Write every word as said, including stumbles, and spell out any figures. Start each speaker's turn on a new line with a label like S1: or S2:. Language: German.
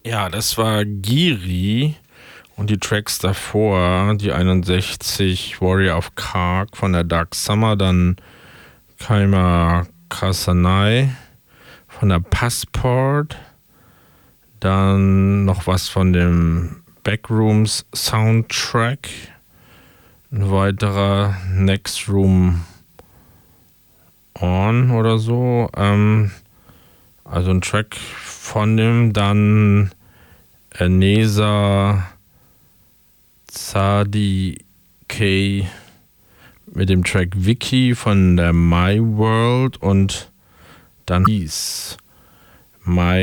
S1: Ja, das war Giri und die Tracks davor, die einundsechzig Warrior of Kark von der Dark Summer, dann Kaima Kasanai von der Passport, dann noch was von dem Backrooms Soundtrack, ein weiterer Next Room On oder so, ähm, also ein Track von dem, dann Neza Zadi K mit dem Track Vicky von der My World und dann hieß My